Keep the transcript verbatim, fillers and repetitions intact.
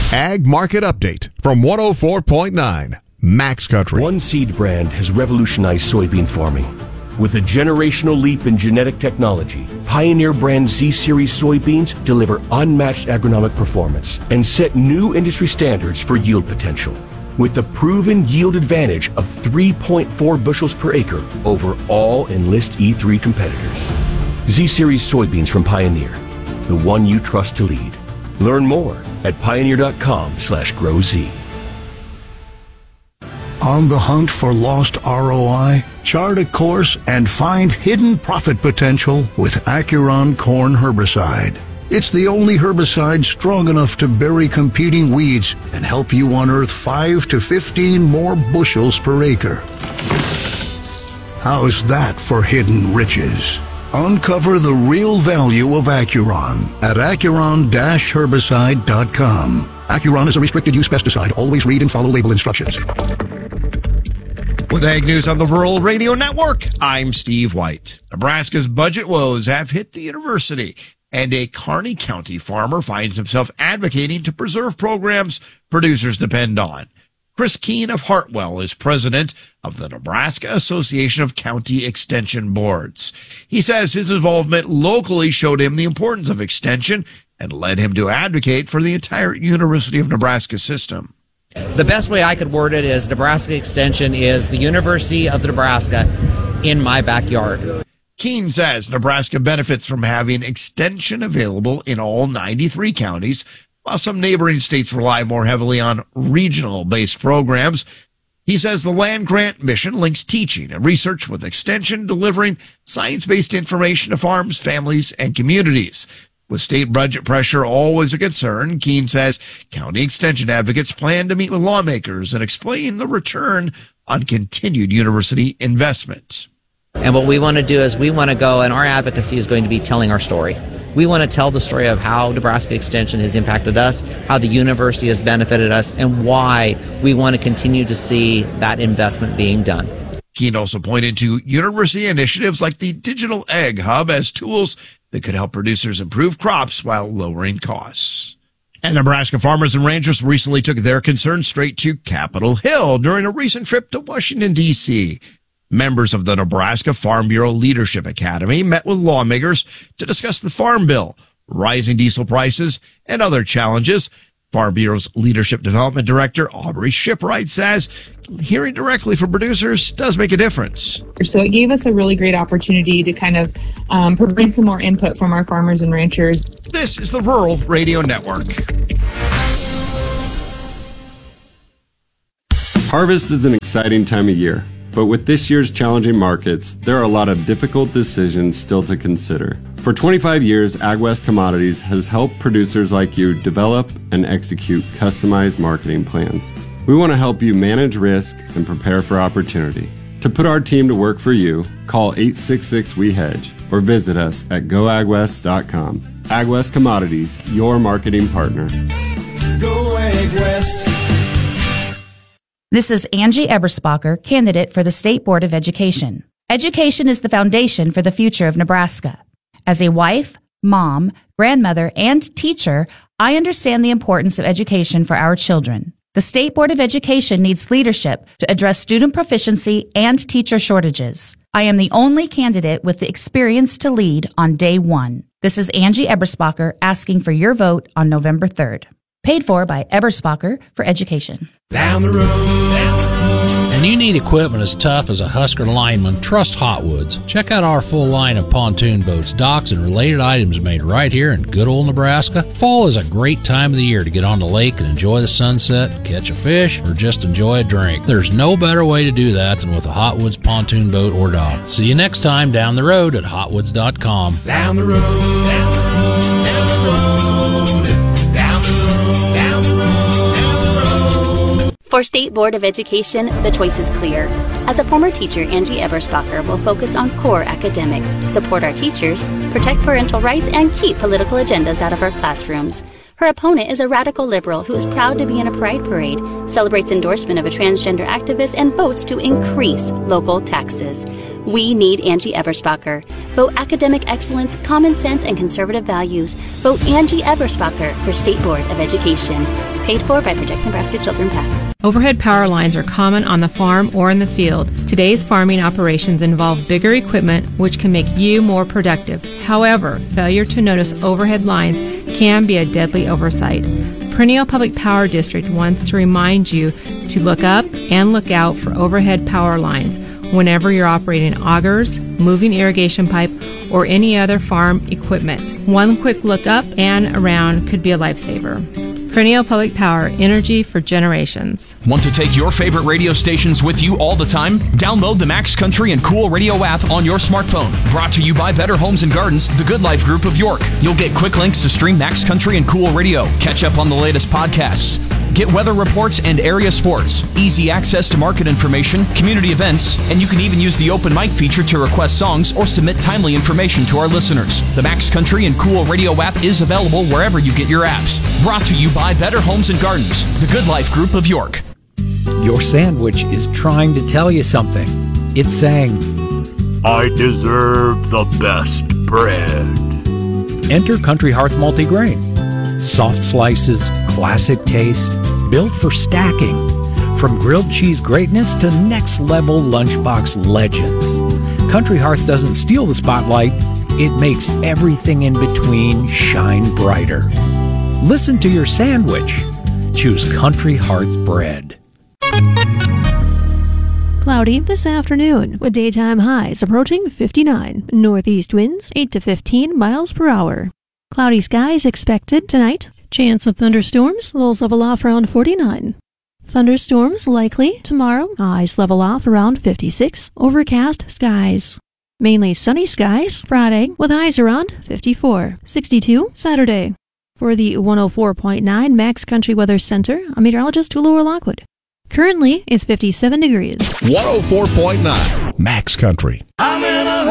Ag Market Update from one oh four point nine Max Country. One seed brand has revolutionized soybean farming. With a generational leap in genetic technology, Pioneer brand Z-Series soybeans deliver unmatched agronomic performance and set new industry standards for yield potential. With the proven yield advantage of three point four bushels per acre over all Enlist E three competitors. Z-Series soybeans from Pioneer, the one you trust to lead. Learn more at pioneer.com slash grow Z. On the hunt for lost R O I? Chart a course and find hidden profit potential with Acuron Corn Herbicide. It's the only herbicide strong enough to bury competing weeds and help you unearth five to fifteen more bushels per acre. How's that for hidden riches? Uncover the real value of Acuron at acuron dash herbicide dot com. Acuron is a restricted-use pesticide. Always read and follow label instructions. With Ag News on the Rural Radio Network, I'm Steve White. Nebraska's budget woes have hit the university, and a Kearney County farmer finds himself advocating to preserve programs producers depend on. Chris Keene of Hartwell is president of the Nebraska Association of County Extension Boards. He says his involvement locally showed him the importance of extension and led him to advocate for the entire University of Nebraska system. The best way I could word it is Nebraska Extension is the University of Nebraska in my backyard. Keene says Nebraska benefits from having extension available in all ninety-three counties, while some neighboring states rely more heavily on regional-based programs. He says the land-grant mission links teaching and research with extension, delivering science-based information to farms, families, and communities. With state budget pressure always a concern, Keene says county extension advocates plan to meet with lawmakers and explain the return on continued university investment. And what we want to do is we want to go, and our advocacy is going to be telling our story. We want to tell the story of how Nebraska Extension has impacted us, how the university has benefited us, and why we want to continue to see that investment being done. Keene also pointed to university initiatives like the Digital Ag Hub as tools that could help producers improve crops while lowering costs. And Nebraska farmers and ranchers recently took their concerns straight to Capitol Hill during a recent trip to Washington, D C Members of the Nebraska Farm Bureau Leadership Academy met with lawmakers to discuss the Farm Bill, rising diesel prices, and other challenges. Farm Bureau's Leadership Development Director, Aubrey Shipwright, says hearing directly from producers does make a difference. So it gave us a really great opportunity to kind of um, provide some more input from our farmers and ranchers. This is the Rural Radio Network. Harvest is an exciting time of year, but with this year's challenging markets, there are a lot of difficult decisions still to consider. For twenty-five years, AgWest Commodities has helped producers like you develop and execute customized marketing plans. We want to help you manage risk and prepare for opportunity. To put our team to work for you, call eight six six, W E hedge or visit us at go agwest dot com. AgWest Commodities, your marketing partner. Go AgWest. This is Angie Eberspacher, candidate for the State Board of Education. Education is the foundation for the future of Nebraska. As a wife, mom, grandmother, and teacher, I understand the importance of education for our children. The State Board of Education needs leadership to address student proficiency and teacher shortages. I am the only candidate with the experience to lead on day one. This is Angie Eberspacher asking for your vote on November third. Paid for by Eberspacher for Education. Down the road, down the road. And you need equipment as tough as a Husker lineman, trust Hotwoods. Check out our full line of pontoon boats, docks, and related items made right here in good old Nebraska. Fall is a great time of the year to get on the lake and enjoy the sunset, catch a fish, or just enjoy a drink. There's no better way to do that than with a Hotwoods pontoon boat or dock. See you next time down the road at hotwoods dot com. Down the road, down the road, down the road, down the road, down the road, down the road. For State Board of Education, the choice is clear. As a former teacher, Angie Eberspacher will focus on core academics, support our teachers, protect parental rights, and keep political agendas out of our classrooms. Her opponent is a radical liberal who is proud to be in a pride parade, celebrates endorsement of a transgender activist, and votes to increase local taxes. We need Angie Eberspacher. Vote academic excellence, common sense, and conservative values. Vote Angie Eberspacher for State Board of Education. Paid for by Protect Nebraska Children PAC. Overhead power lines are common on the farm or in the field. Today's farming operations involve bigger equipment, which can make you more productive. However, failure to notice overhead lines can be a deadly oversight. Perennial Public Power District wants to remind you to look up and look out for overhead power lines whenever you're operating augers, moving irrigation pipe, or any other farm equipment. One quick look up and around could be a lifesaver. Perennial Public Power, energy for generations. Want to take your favorite radio stations with you all the time? Download the Max Country and Cool Radio app on your smartphone. Brought to you by Better Homes and Gardens, the Good Life Group of York. You'll get quick links to stream Max Country and Cool Radio, catch up on the latest podcasts, get weather reports and area sports, easy access to market information, community events, and you can even use the open mic feature to request songs or submit timely information to our listeners. The Max Country and Cool Radio app is available wherever you get your apps. Brought to you by Better Homes and Gardens, the Good Life Group of York. Your sandwich is trying to tell you something. It's saying, I deserve the best bread. Enter Country Hearth Multigrain. Soft slices, classic taste, built for stacking. From grilled cheese greatness to next level lunchbox legends. Country Hearth doesn't steal the spotlight, it makes everything in between shine brighter. Listen to your sandwich. Choose Country Hearth bread. Cloudy this afternoon with daytime highs approaching fifty-nine. Northeast winds eight to fifteen miles per hour. Cloudy skies expected tonight. Chance of thunderstorms. Lows level off around forty-nine. Thunderstorms likely tomorrow. Highs level off around fifty-six. Overcast skies. Mainly sunny skies Friday with highs around fifty-four. sixty-two Saturday. For the one oh four point nine Max Country Weather Center, I'm meteorologist Tulora Lockwood. Currently, it's fifty-seven degrees. one oh four point nine Max Country. I'm in a